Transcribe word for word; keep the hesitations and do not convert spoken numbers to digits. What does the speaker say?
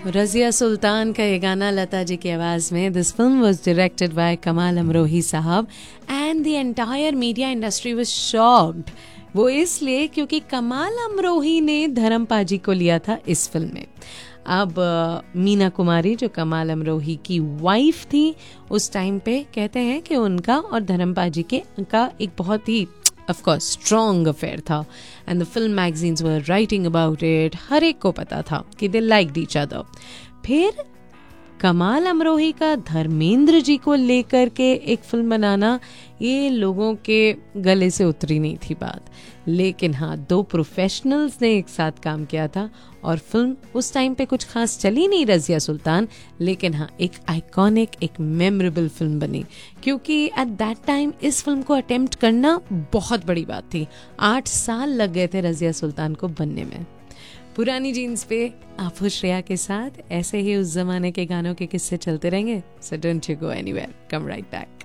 रज़िया सुल्तान का ये गाना लता जी की आवाज़ में. This film was directed by कमाल अमरोही साहब and the entire media industry was shocked. वो इसलिए क्योंकि कमाल अमरोही ने धर्म पाजी को लिया था इस फिल्म में. अब मीना कुमारी जो कमाल अमरोही की वाइफ थी उस टाइम पे, कहते हैं कि उनका और धर्म पाजी के का एक बहुत ही of course strong affair था and the film magazines were writing about it. हर एक को पता था कि they liked each other. फिर कमाल अमरोही का धर्मेंद्र जी को लेकर के एक फिल्म बनाना, ये लोगों के गले से उतरी नहीं थी बात. लेकिन हाँ, दो प्रोफेशनल्स ने एक साथ काम किया था और फिल्म उस टाइम पे कुछ खास चली नहीं रज़िया सुल्तान, लेकिन हाँ एक आइकॉनिक, एक मेमोरेबल फिल्म बनी. क्योंकि एट दैट टाइम इस फिल्म को अटेम्प्ट करना बहुत बड़ी बात थी. आठ साल लग गए थे रज़िया सुल्तान को बनने में. पुरानी जीन्स पे आप हो श्रेया के साथ. ऐसे ही उस जमाने के गानों के किस्से चलते रहेंगे. So don't you go anywhere, come right back.